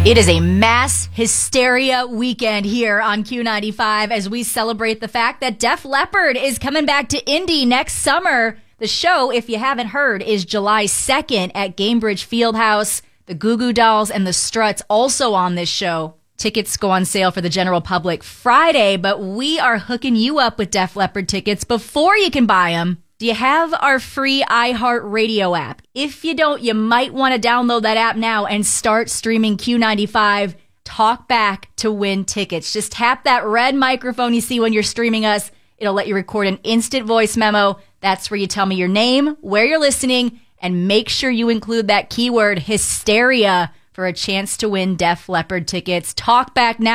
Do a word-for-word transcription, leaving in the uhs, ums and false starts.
It is a mass hysteria weekend here on Q ninety-five as we celebrate the fact that Def Leppard is coming back to Indy next summer. The show, if you haven't heard, is July second at Gainbridge Fieldhouse. The Goo Goo Dolls and the Struts also on this show. Tickets go on sale for the general public Friday, but we are hooking you up with Def Leppard tickets before you can buy them. Do you have our free iHeartRadio app? If you don't, you might want to download that app now and start streaming Q ninety-five Talk Back to win tickets. Just tap that red microphone you see when you're streaming us. It'll let you record an instant voice memo. That's where you tell me your name, where you're listening, and make sure you include that keyword hysteria for a chance to win Def Leppard tickets. Talk Back now.